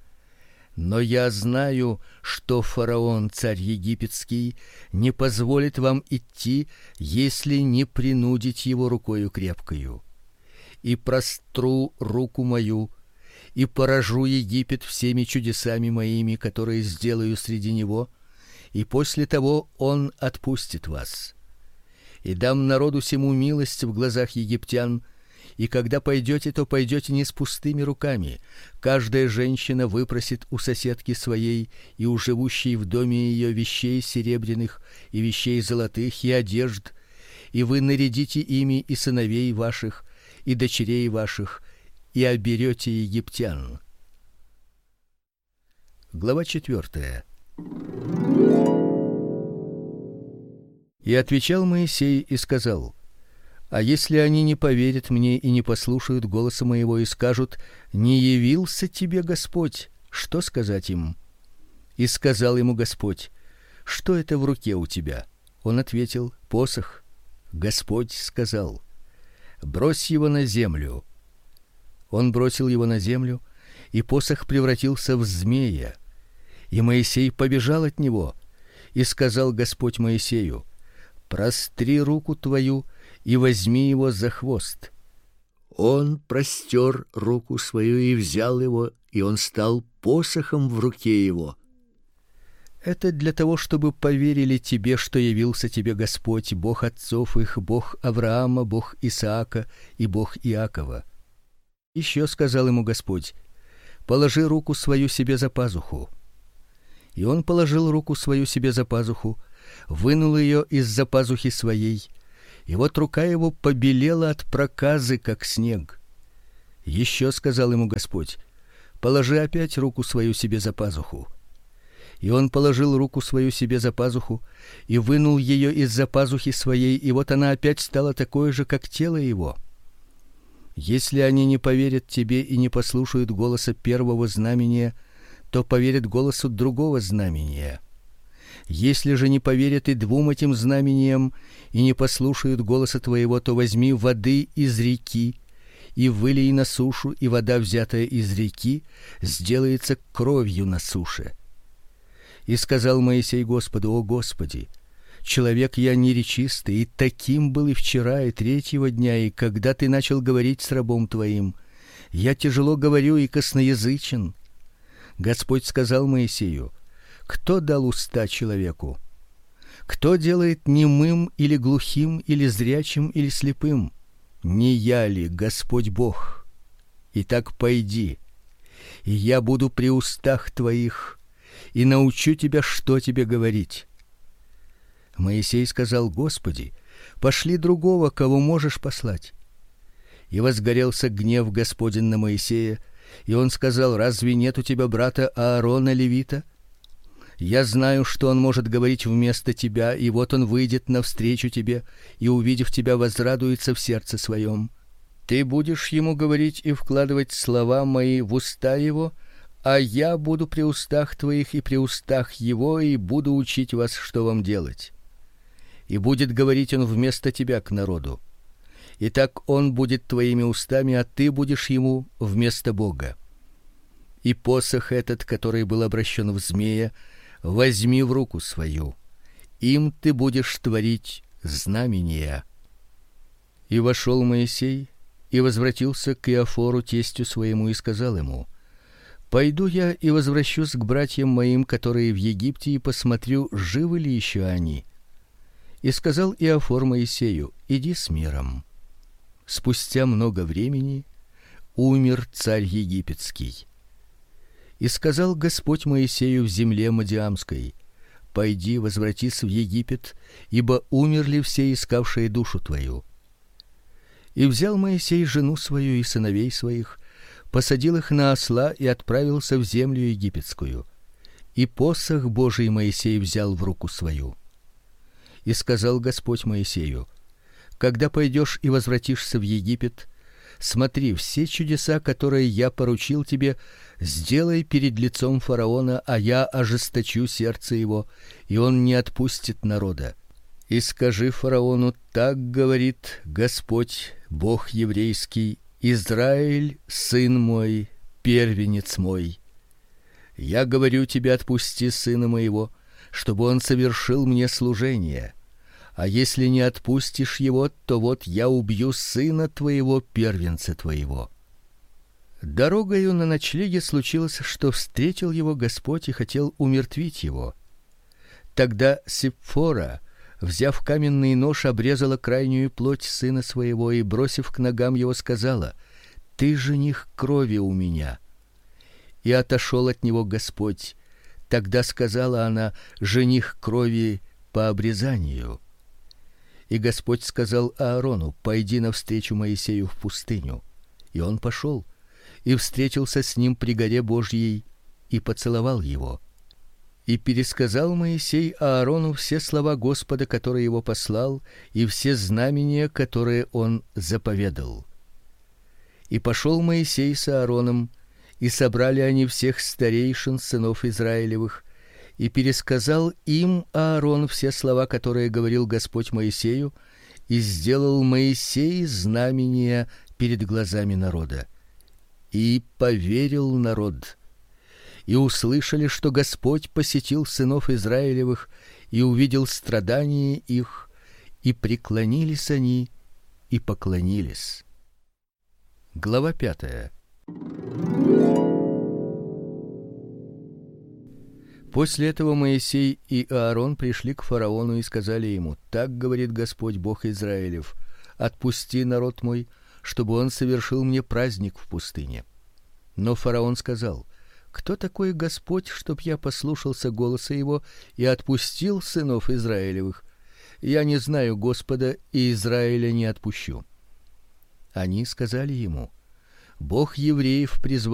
Но я знаю, что фараон, царь египетский, не позволит вам идти, если не принудить его рукою крепкою. И простру руку мою, и поражу Египет всеми чудесами моими, которые сделаю среди него, и после того он отпустит вас. И дам народу сему милость в глазах египтян, и когда пойдете, то пойдете не с пустыми руками. Каждая женщина выпросит у соседки своей и у живущей в доме ее вещей серебряных и вещей золотых и одежд, и вы нарядите ими и сыновей ваших, и дочерей ваших, и оберете египтян. Глава четвёртая. И отвечал Моисей и сказал: А если они не поверят мне и не послушают голоса моего и скажут: Не явился тебе Господь, что сказать им? И сказал ему Господь: Что это в руке у тебя? Он ответил: Посох. Господь сказал: Брось его на землю. Он бросил его на землю, и посох превратился в змея. И Моисей побежал от него, и сказал Господь Моисею: Простри руку твою и возьми его за хвост. Он простер руку свою и взял его, и он стал посохом в руке его. Это для того, чтобы поверили тебе, что явился тебе Господь, Бог отцов их, Бог Авраама, Бог Исаака и Бог Иакова. Еще сказал ему Господь: положи руку свою себе за пазуху. И он положил руку свою себе за пазуху, вынул ее из-за пазухи своей, и вот рука его побелела от проказы, как снег. Еще сказал ему Господь: положи опять руку свою себе за пазуху. И он положил руку свою себе за пазуху и вынул ее из-за пазухи своей, и вот она опять стала такой же, как тело его. Если они не поверят тебе и не послушают голоса первого знамения, то поверят голосу другого знамения. Если же не поверят и двум этим знамениям и не послушают голоса твоего, то возьми воды из реки и вылей на сушу, и вода, взятая из реки, сделается кровью на суше. И сказал Моисей Господу: о Господи, человек я неречистый, и таким был и вчера, и третьего дня, и когда ты начал говорить с рабом твоим, я тяжело говорю и косноязычен. Господь сказал Моисею: кто дал уста человеку? Кто делает немым или глухим, или зрячим, или слепым? Не я ли, Господь Бог? Итак, пойди, и я буду при устах твоих и научу тебя, что тебе говорить. Моисей сказал: Господи, пошли другого, кого можешь послать. И возгорелся гнев Господень на Моисея, и он сказал: разве нет у тебя брата Аарона левита? Я знаю, что он может говорить вместо тебя, и вот он выйдет навстречу тебе и, увидев тебя, возрадуется в сердце своем. Ты будешь ему говорить и вкладывать слова мои в уста его, а я буду при устах твоих и при устах его, и буду учить вас, что вам делать. И будет говорить он вместо тебя к народу. Итак, он будет твоими устами, а ты будешь ему вместо Бога. И посох этот, который был обращен в змея, возьми в руку свою. Им ты будешь творить знамения. И вошел Моисей и возвратился к Иофору тестю своему и сказал ему: пойду я и возвращусь к братьям моим, которые в Египте, и посмотрю, живы ли еще они. И сказал Иофор Моисею: иди с миром. Спустя много времени умер царь египетский. И сказал Господь Моисею в земле Мадиамской: пойди, возвратись в Египет, ибо умерли все искавшие душу твою. И взял Моисей жену свою и сыновей своих, посадил их на осла и отправился в землю египетскую. И посох Божий Моисей взял в руку свою. И сказал Господь Моисею: когда пойдешь и возвратишься в Египет, смотри, все чудеса, которые я поручил тебе, сделай перед лицом фараона, а я ожесточу сердце его, и он не отпустит народа. И скажи фараону: так говорит Господь, Бог еврейский: Израиль, сын мой, первенец мой. Я говорю тебе: отпусти сына моего, чтобы он совершил мне служение. А если не отпустишь его, то вот я убью сына твоего, первенца твоего. Дорогою на ночлеге случилось, что встретил его Господь и хотел умертвить его. Тогда Сипфора, взяв каменный нож, обрезала крайнюю плоть сына своего и, бросив к ногам его, сказала: ты жених крови у меня. И отошел от него Господь. Тогда сказала она: жених крови по обрезанию. И Господь сказал Аарону: пойди навстречу Моисею в пустыню. И он пошел и встретился с ним при горе Божьей и поцеловал его. И пересказал Моисей Аарону все слова Господа, который его послал, и все знамения, которые он заповедал. И пошел Моисей с Аароном, и собрали они всех старейшин сынов Израилевых, и пересказал им Аарон все слова, которые говорил Господь Моисею, и сделал Моисей знамения перед глазами народа. И поверил народ. И услышали, что Господь посетил сынов Израилевых и увидел страдания их, и преклонились они и поклонились. Глава пятая. После этого Моисей и Аарон пришли к фараону и сказали ему: так говорит Господь, Бог Израилев: отпусти народ мой, чтобы он совершил мне праздник в пустыне. Но фараон сказал: кто такой Господь, чтоб я послушался голоса его и отпустил сынов Израилевых? Я не знаю Господа, и Израиля не отпущу. Они сказали ему: Бог евреев призвал